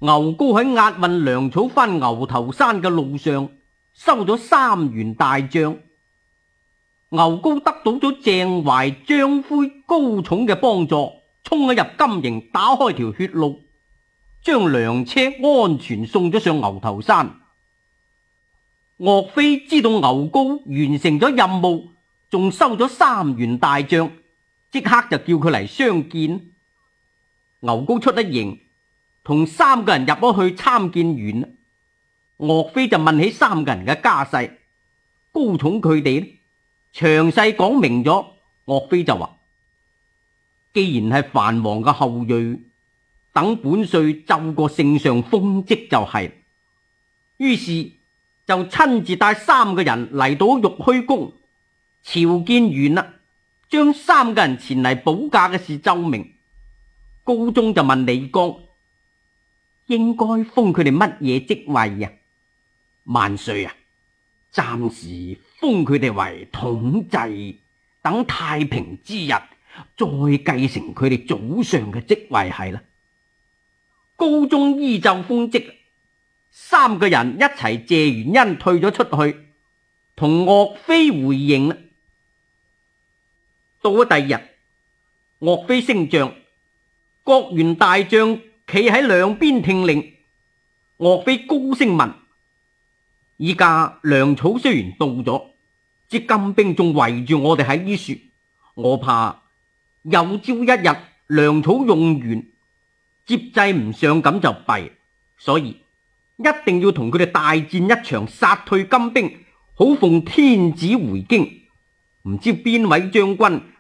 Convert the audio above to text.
牛皋喺押運糧草返牛頭山嘅路上收咗3員大將。牛皋得到咗鄭懷、張魁、高寵嘅幫助，衝咗入金營，打開條血路，將糧車安全送咗上牛頭山。岳飛知道牛皋完成咗任務，仲收咗3員大將，即刻就叫佢嚟相見。牛皋出咗營，同3個人入咗去參見完。岳飛就問起3個人嘅家世，高寵佢哋詳細講明咗。岳飛就話：既然係樊王嘅後裔，等本帥奏個聖上封職就係。於是就親自帶3個人嚟到玉虛宮朝見完啦，將3個人前嚟保駕嘅事奏明。高宗就問李綱：應該封佢哋乜嘢職位啊？萬歲啊，暫時封佢哋為統制，等太平之日再繼承佢哋祖上嘅職位係啦。高宗依奏封職，3個人一齊謝完恩退咗出去，同岳飛會應啦。到咗第二日，岳飛升帳，各員大將企喺兩邊聽令。岳飛高聲問：依家糧草雖然到咗，即金兵仲圍住我哋喺呢處，我怕有朝一日糧草用完，接濟唔上咁就弊，所以一定要同佢哋大戰一場，殺退金兵，好奉天子回京。唔知邊位將軍